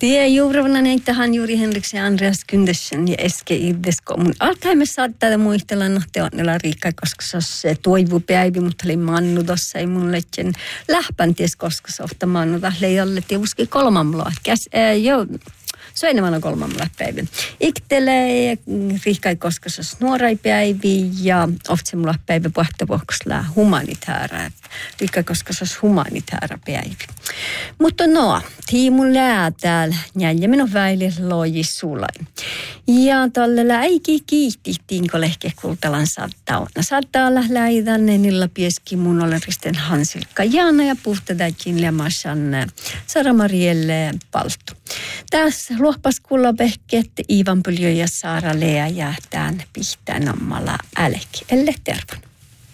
Tie juurevana näitähän juuri Henriksen ja Andreas Kyndersen ja Eske Irdesko. Mun alkaimme saattaa muistella nohteonnella Riikka, koska se toivupäivi, mutta oli mannu tossa ei mun lehtsen lähpän ties, koska se ofta mannu tahle jolle tiuski kolmamloa. Se on enemmän kolmamloa päivä. Iktelee Riikka, koska se on nuoraipäivi ja ofta mulla päivä puhtavuoksella humanitaara. Riikka, koska se on humanitaara päivi. Mutta no, tiimun lää täällä, ja minun väille loji sulai. Ja tällä äiki kiihtihtiin, kun lehke kultalan saattaa olla läidänne, niillä pieski mun olen Risten Hansilkka Jaana ja puhtadakin lämasan Sara Marielle Palttu. Tässä luohpaskulla pehket Ivan Pyljö ja Saara Lea ja tämän pihtään ommalla äleki. Elle tervan.